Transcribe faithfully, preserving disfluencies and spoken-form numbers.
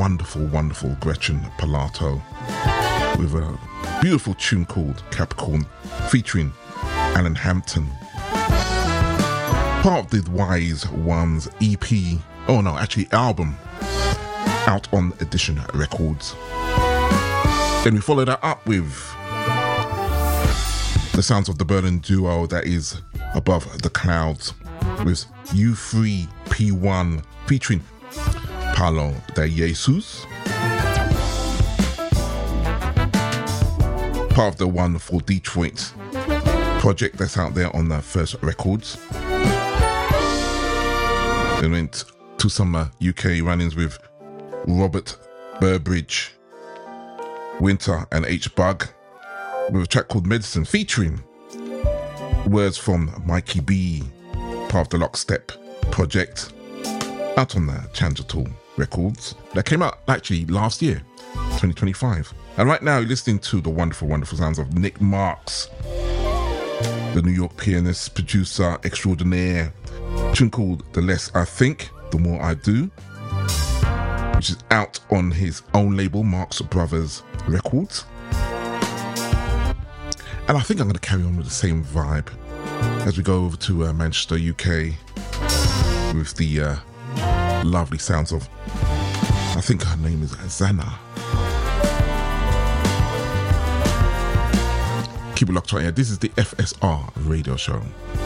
wonderful, wonderful Gretchen Pilato with a beautiful tune called Capricorn featuring Alan Hampton. Part of the Wise Ones E P, oh no, actually album, out on Edition Records. Then we follow that up with the sounds of the Berlin duo that is Above the Clouds with U three P one featuring Paulo de Jesus. Part of the wonderful Detroit project that's out there on the First Records. They went to some uh, U K run-ins with Robert Burbridge, Winter and H Bug with a track called Medicine featuring words from Mikey B, part of the Lockstep project, out on the Chanjatul Records. That came out actually last year, twenty twenty-five. And right now you're listening to the wonderful, wonderful sounds of Nick Marks, the New York pianist, producer extraordinaire. Tune called The Less I Think, The More I Do, which is out on his own label, Marx Brothers Records. And I think I'm going to carry on with the same vibe as we go over to uh, Manchester, U K, with the uh, lovely sounds of, I think her name is Zana. Keep it locked right here. This is the F S R radio show.